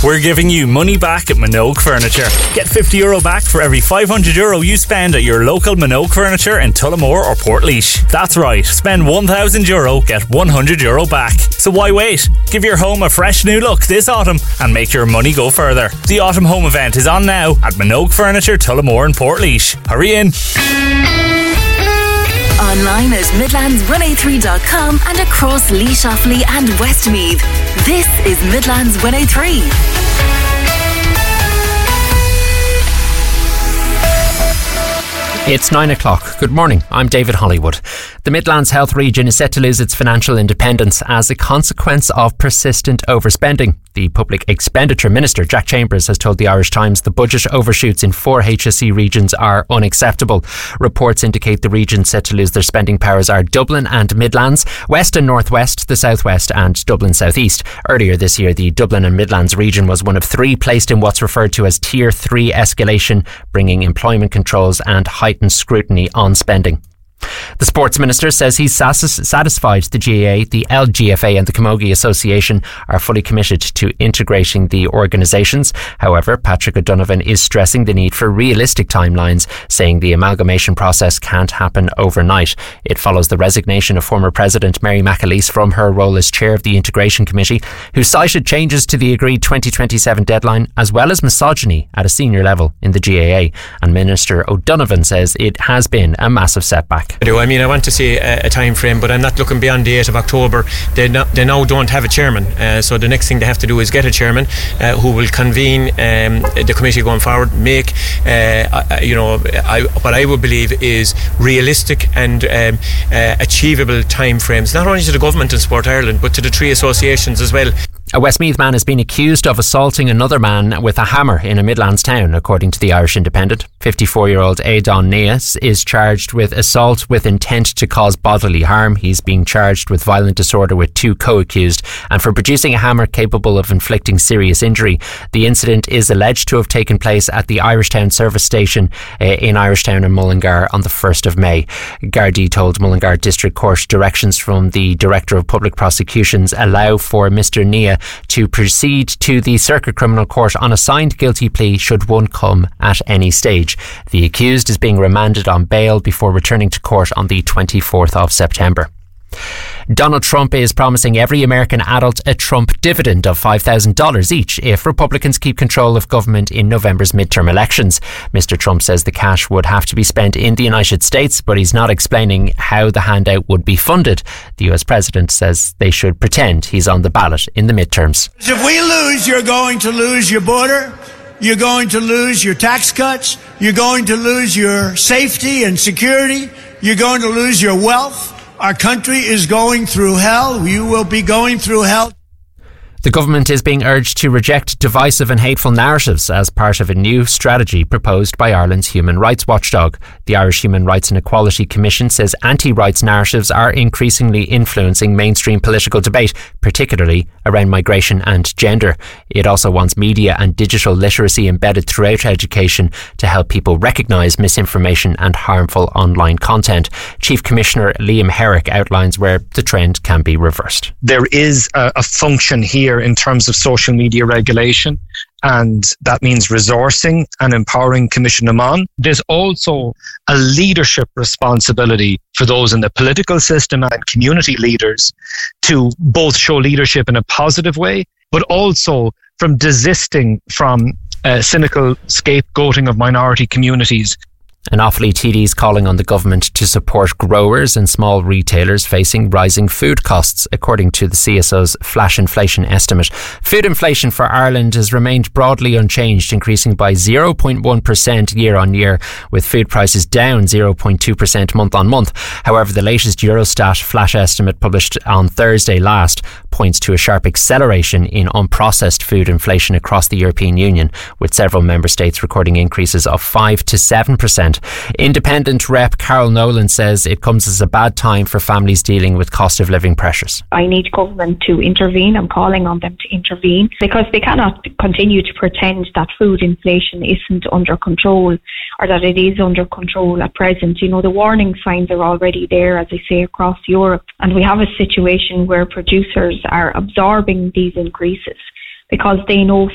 We're giving you money back at Minogue Furniture. Get €50 back for every €500 you spend at your local Minogue Furniture in Tullamore or Portlaoise. That's right, spend €1,000, get €100 back. So why wait? Give your home a fresh new look this autumn and make your money go further. The Autumn Home Event is on now at Minogue Furniture, Tullamore and Portlaoise. Hurry in. Online at Midlands103.com and across Laois, Offaly and Westmeath. This is Midlands 103. It's 9 o'clock. Good morning. I'm David Hollywood. The Midlands Health Region is set to lose its financial independence as a consequence of persistent overspending. The Public Expenditure Minister, Jack Chambers, has told the Irish Times the budget overshoots in 4 HSE regions are unacceptable. Reports indicate the regions set to lose their spending powers are Dublin and Midlands, West and North West, the South West and Dublin South East. Earlier this year, the Dublin and Midlands region was one of 3 placed in what's referred to as Tier 3 escalation, bringing employment controls and heightened scrutiny on spending. The Sports Minister says he's satisfied the GAA, the LGFA and the Camogie Association are fully committed to integrating the organisations. However, Patrick O'Donovan is stressing the need for realistic timelines, saying the amalgamation process can't happen overnight. It follows the resignation of former President Mary McAleese from her role as chair of the Integration Committee, who cited changes to the agreed 2027 deadline as well as misogyny at a senior level in the GAA. And Minister O'Donovan says it has been a massive setback. I want to see a time frame, but I'm not looking beyond the 8th of October. They now don't have a chairman, so the next thing they have to do is get a chairman who will convene the committee going forward, make what I would believe is realistic and achievable time frames, not only to the government and Sport Ireland but to the 3 associations as well. A Westmeath man has been accused of assaulting another man with a hammer in a Midlands town, according to the Irish Independent. 54-year-old Adon Neas is charged with assault with intent to cause bodily harm. He's being charged with violent disorder with 2 co-accused and for producing a hammer capable of inflicting serious injury. The incident is alleged to have taken place at the Irishtown service station in Irishtown and Mullingar on the 1st of May. Gardaí told Mullingar District Court directions from the Director of Public Prosecutions allow for Mr Nia to proceed to the Circuit Criminal Court on a signed guilty plea should one come at any stage. The accused is being remanded on bail before returning to court on the 24th of September. Donald Trump is promising every American adult a Trump dividend of $5,000 each if Republicans keep control of government in November's midterm elections. Mr. Trump says the cash would have to be spent in the United States, but he's not explaining how the handout would be funded. The US president says they should pretend he's on the ballot in the midterms. If we lose, you're going to lose your border. You're going to lose your tax cuts. You're going to lose your safety and security. You're going to lose your wealth. Our country is going through hell. You will be going through hell. The government is being urged to reject divisive and hateful narratives as part of a new strategy proposed by Ireland's human rights watchdog. The Irish Human Rights and Equality Commission says anti-rights narratives are increasingly influencing mainstream political debate, particularly around migration and gender. It also wants media and digital literacy embedded throughout education to help people recognise misinformation and harmful online content. Chief Commissioner Liam Herrick outlines where the trend can be reversed. There is a function here in terms of social media regulation, and that means resourcing and empowering Commission Amman. There's also a leadership responsibility for those in the political system and community leaders to both show leadership in a positive way, but also from desisting from cynical scapegoating of minority communities. An Offaly TD is calling on the government to support growers and small retailers facing rising food costs, according to the CSO's flash inflation estimate. Food inflation for Ireland has remained broadly unchanged, increasing by 0.1% year on year, with food prices down 0.2% month on month. However, the latest Eurostat flash estimate published on Thursday last points to a sharp acceleration in unprocessed food inflation across the European Union, with several member states recording increases of 5 to 7%. Independent rep Carol Nolan says it comes as a bad time for families dealing with cost of living pressures. I need government to intervene. I'm calling on them to intervene because they cannot continue to pretend that food inflation isn't under control or that it is under control at present. You know, the warning signs are already there, as I say, across Europe, and we have a situation where producers are absorbing these increases because they know